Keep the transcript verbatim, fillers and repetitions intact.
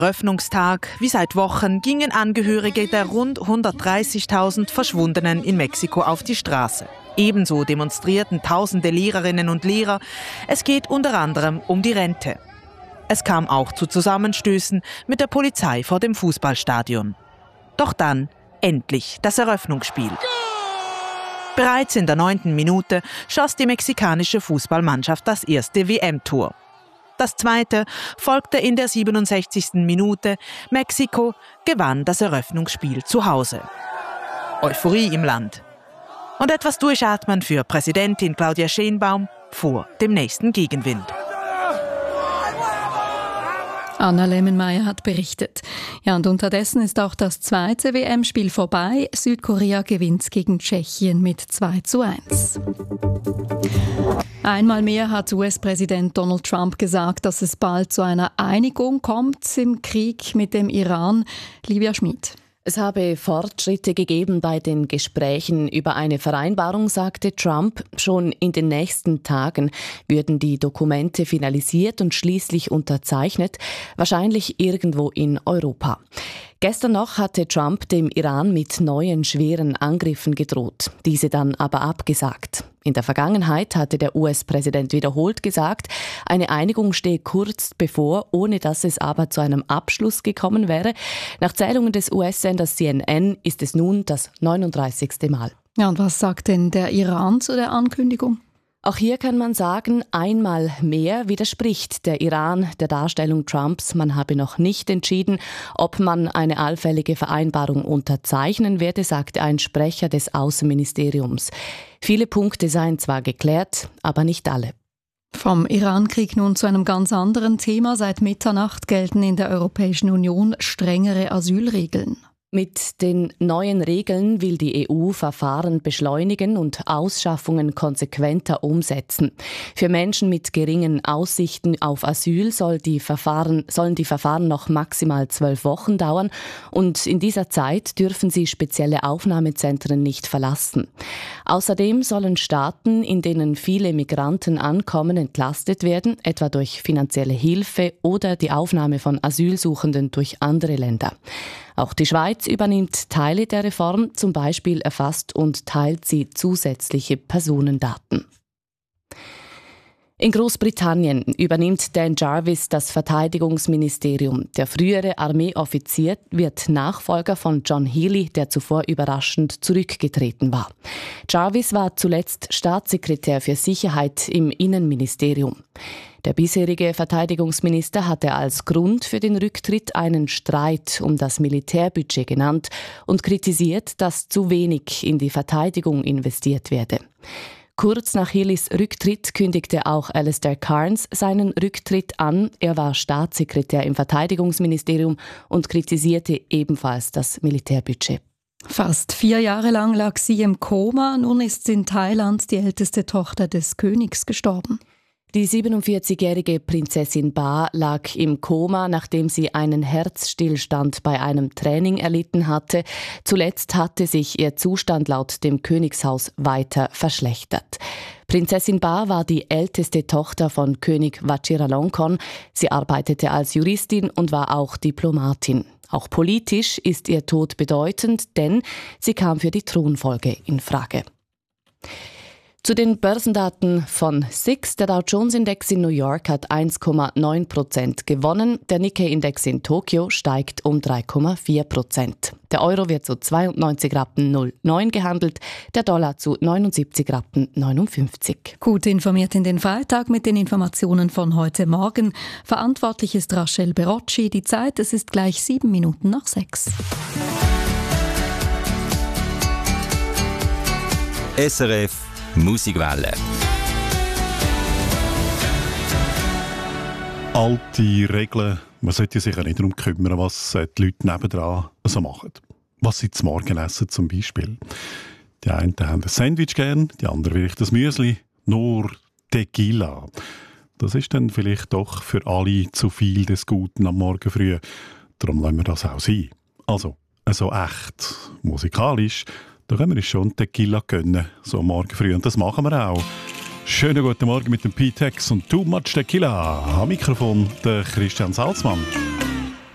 Eröffnungstag, wie seit Wochen, gingen Angehörige der rund hundertdreißigtausend Verschwundenen in Mexiko auf die Straße. Ebenso demonstrierten tausende Lehrerinnen und Lehrer. Es geht unter anderem um die Rente. Es kam auch zu Zusammenstößen mit der Polizei vor dem Fußballstadion. Doch dann endlich das Eröffnungsspiel. Bereits in der neunten Minute schoss die mexikanische Fußballmannschaft das erste W M-Tor. Das zweite folgte in der siebenundsechzigsten Minute. Mexiko gewann das Eröffnungsspiel zu Hause. Euphorie im Land. Und etwas Durchatmen für Präsidentin Claudia Sheinbaum vor dem nächsten Gegenwind. Anna Lemmenmeier hat berichtet. Ja, und unterdessen ist auch das zweite W M-Spiel vorbei. Südkorea gewinnt gegen Tschechien mit zwei zu eins. Einmal mehr hat U S-Präsident Donald Trump gesagt, dass es bald zu einer Einigung kommt im Krieg mit dem Iran. Livia Schmid. Es habe Fortschritte gegeben bei den Gesprächen über eine Vereinbarung, sagte Trump. Schon in den nächsten Tagen würden die Dokumente finalisiert und schließlich unterzeichnet, wahrscheinlich irgendwo in Europa. Gestern noch hatte Trump dem Iran mit neuen schweren Angriffen gedroht, diese dann aber abgesagt. In der Vergangenheit hatte der U S-Präsident wiederholt gesagt, eine Einigung stehe kurz bevor, ohne dass es aber zu einem Abschluss gekommen wäre. Nach Zählungen des U S-Senders C N N ist es nun das neununddreißigste Mal. Ja, und was sagt denn der Iran zu der Ankündigung? Auch hier kann man sagen, einmal mehr widerspricht der Iran der Darstellung Trumps. Man habe noch nicht entschieden, ob man eine allfällige Vereinbarung unterzeichnen werde, sagte ein Sprecher des Außenministeriums. Viele Punkte seien zwar geklärt, aber nicht alle. Vom Iran-Krieg nun zu einem ganz anderen Thema. Seit Mitternacht gelten in der Europäischen Union strengere Asylregeln. Mit den neuen Regeln will die E U Verfahren beschleunigen und Ausschaffungen konsequenter umsetzen. Für Menschen mit geringen Aussichten auf Asyl soll die Verfahren, sollen die Verfahren noch maximal zwölf Wochen dauern und in dieser Zeit dürfen sie spezielle Aufnahmezentren nicht verlassen. Außerdem sollen Staaten, in denen viele Migranten ankommen, entlastet werden, etwa durch finanzielle Hilfe oder die Aufnahme von Asylsuchenden durch andere Länder. Auch die Schweiz übernimmt Teile der Reform, zum Beispiel erfasst und teilt sie zusätzliche Personendaten. In Großbritannien übernimmt Dan Jarvis das Verteidigungsministerium. Der frühere Armeeoffizier wird Nachfolger von John Healey, der zuvor überraschend zurückgetreten war. Jarvis war zuletzt Staatssekretär für Sicherheit im Innenministerium. Der bisherige Verteidigungsminister hatte als Grund für den Rücktritt einen Streit um das Militärbudget genannt und kritisiert, dass zu wenig in die Verteidigung investiert werde. Kurz nach Healeys Rücktritt kündigte auch Alistair Cairns seinen Rücktritt an. Er war Staatssekretär im Verteidigungsministerium und kritisierte ebenfalls das Militärbudget. Fast vier Jahre lang lag sie im Koma. Nun ist in Thailand die älteste Tochter des Königs gestorben. Die siebenundvierzigjährige Prinzessin Ba lag im Koma, nachdem sie einen Herzstillstand bei einem Training erlitten hatte. Zuletzt hatte sich ihr Zustand laut dem Königshaus weiter verschlechtert. Prinzessin Ba war die älteste Tochter von König Vajiralongkorn. Sie arbeitete als Juristin und war auch Diplomatin. Auch politisch ist ihr Tod bedeutend, denn sie kam für die Thronfolge in Frage. Zu den Börsendaten von S I X. Der Dow Jones Index in New York hat eins Komma neun Prozent gewonnen. Der Nikkei-Index in Tokio steigt um drei Komma vier Prozent. Der Euro wird zu zweiundneunzig Rappen null neun gehandelt, der Dollar zu neunundsiebzig Rappen neunundfünfzig. Gut informiert in den Freitag mit den Informationen von heute Morgen. Verantwortlich ist Rachel Berocci. Die Zeit, es ist gleich sieben Minuten nach sechs. S R F Musikwelle. Alte Regeln. Man sollte sich ja nicht darum kümmern, was die Leute nebendran so machen. Was sie zum Morgen essen zum Beispiel. Die einen haben ein Sandwich gern, die anderen vielleicht das Müsli. Nur Tequila. Das ist dann vielleicht doch für alle zu viel des Guten am Morgen früh. Darum lassen wir das auch sein. Also, so echt musikalisch, da können wir uns schon Tequila gönnen, so am Morgen früh. Und das machen wir auch. Schönen guten Morgen mit dem P-Tex und Too Much Tequila. Am Mikrofon der Christian Salzmann.